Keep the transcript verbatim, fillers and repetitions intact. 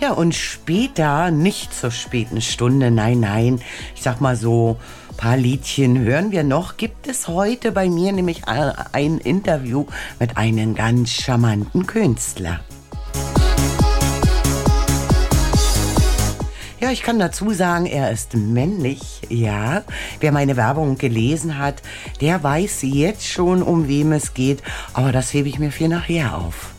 Ja, und später, nicht zur späten Stunde, nein, nein, ich sag mal so, ein paar Liedchen hören wir noch, gibt es heute bei mir nämlich ein Interview mit einem ganz charmanten Künstler. Ja, ich kann dazu sagen, er ist männlich, ja. Wer meine Werbung gelesen hat, der weiß jetzt schon, um wem es geht, aber das hebe ich mir für nachher auf.